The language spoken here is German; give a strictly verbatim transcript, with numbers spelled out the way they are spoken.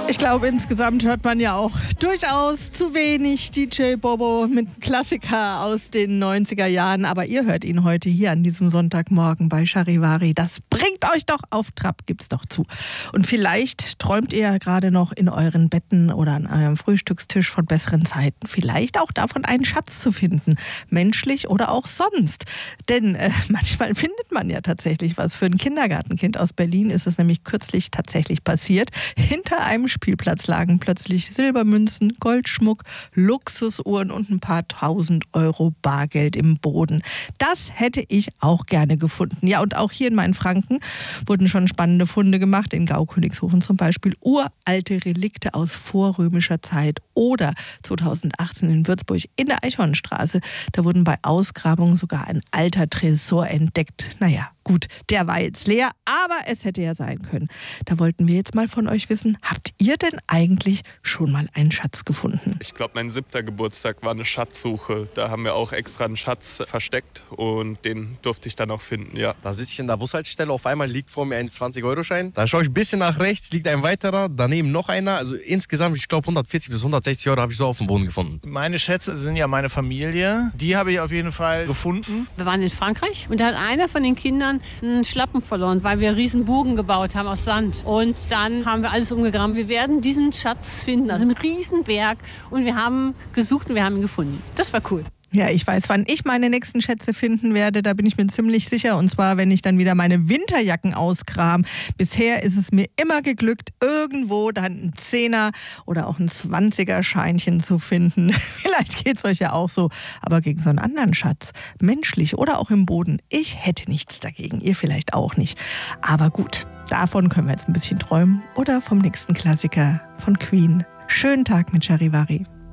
Ich glaube, insgesamt hört man ja auch durchaus zu wenig D J Bobo mit Klassiker aus den neunziger Jahren. Aber ihr hört ihn heute hier an diesem Sonntagmorgen bei Charivari. Das bringt euch doch auf Trab, gibt's doch zu. Und vielleicht träumt ihr ja gerade noch in euren Betten oder an eurem Frühstückstisch von besseren Zeiten. Vielleicht auch davon, einen Schatz zu finden. Menschlich oder auch sonst. Denn äh, manchmal findet man ja tatsächlich was. Für ein Kindergartenkind aus Berlin ist es nämlich kürzlich tatsächlich passiert. Hinter einem Spielplatz lagen plötzlich Silbermünzen, Goldschmuck, Luxusuhren und ein paar tausend Euro Bargeld im Boden. Das hätte ich auch gerne gefunden. Ja, und auch hier in Mainfranken wurden schon spannende Funde gemacht. In Gau-Königshofen zum Beispiel uralte Relikte aus vorrömischer Zeit. Oder zweitausendachtzehn in Würzburg in der Eichhornstraße. Da wurden bei Ausgrabungen sogar ein alter Tresor entdeckt. Naja, gut, der war jetzt leer, aber es hätte ja sein können. Da wollten wir jetzt mal von euch wissen, habt ihr denn eigentlich schon mal einen Schatz gefunden? Ich glaube, mein siebter Geburtstag war eine Schatzsuche. Da haben wir auch extra einen Schatz versteckt und den durfte ich dann auch finden, ja. Da sitze ich in der Bushaltestelle, auf einmal liegt vor mir ein zwanzig-Euro-Schein. Dann schaue ich ein bisschen nach rechts, liegt ein weiterer, daneben noch einer. Also insgesamt, ich glaube, hundertvierzig bis hundertsechzig Euro habe ich so auf dem Boden gefunden. Meine Schätze sind ja meine Familie. Die habe ich auf jeden Fall gefunden. Wir waren in Frankreich und da hat einer von den Kindern einen Schlappen verloren, weil wir riesen Burgen gebaut haben aus Sand. Und dann haben wir alles umgegraben. Wir werden diesen Schatz finden, also einen riesen Berg. Und wir haben gesucht und wir haben ihn gefunden. Das war cool. Ja, ich weiß, wann ich meine nächsten Schätze finden werde, da bin ich mir ziemlich sicher. Und zwar, wenn ich dann wieder meine Winterjacken auskram. Bisher ist es mir immer geglückt, irgendwo dann ein Zehner oder auch ein Zwanziger Scheinchen zu finden. Vielleicht geht's euch ja auch so, aber gegen so einen anderen Schatz, menschlich oder auch im Boden, ich hätte nichts dagegen, ihr vielleicht auch nicht. Aber gut, davon können wir jetzt ein bisschen träumen oder vom nächsten Klassiker von Queen. Schönen Tag mit Charivari.